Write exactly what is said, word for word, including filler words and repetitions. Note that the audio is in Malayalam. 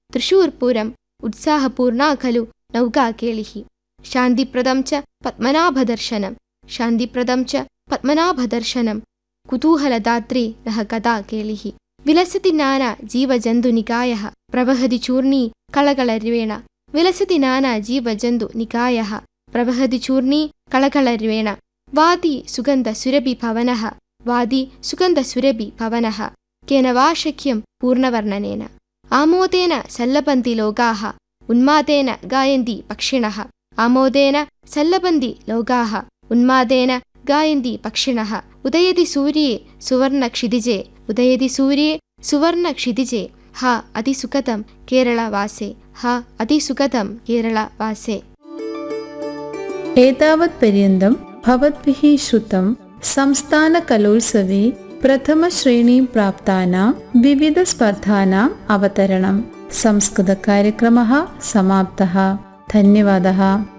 തൃശൂർപൂരം ഉത്സാഹപൂർണാ ഖലു നൗകാകേളിഃ. ശാന്തിപ്രദം ച പത്മനാഭദർശനം ശാന്തിപ്രദം ച പത്മനാഭദർശനം കുതൂഹലദാത്രീ നഃ കഥാ കേളിഃ. വിലസതി നാനാ ജീവജന്തുനികായഃ പ്രവഹതി ചൂർണീ കളകളര്വേണ. വിലസതി നാനാ ജീവജന്തുനികായഃ പ്രവഹതി ചൂർണീ കളകളര്വേണ. വാതി സുഗന്ധസുരഭി ഭവനഃ വാതി സുഗന്ധസുരഭി ഭവനഃ കേന വാ ശക്യം പൂർണ്ണവർണ്ണനേന. ആമോദേന സല്ലപന്തി ലോകാഃ ഉന്മാദേന ഗായന്തി പക്ഷിണഃ. ആമോദേന സല്ലപന്തി ലോകാഃ ഉന്മാദേന ഗായന്തി പക്ഷിണഃ. ഉദയതി സൂര്യേ സുവർണക്ഷിതിജേ ഉദയതി സൂര്യേ സുവർണക്ഷിതിജേ ഹ അതിസുഖതം കേരളവാസേ ഹ അതിസുഖതം കേരളവാസേ. एतावत् पर्यन्तं भवद्भिः श्रुतं संस्थानकलोत्सवे प्रथमश्रेणीं प्राप्तानां विविधस्पर्धानाम् अवतरणं. संस्कृतकार्यक्रमः समाप्तः. धन्यवादः.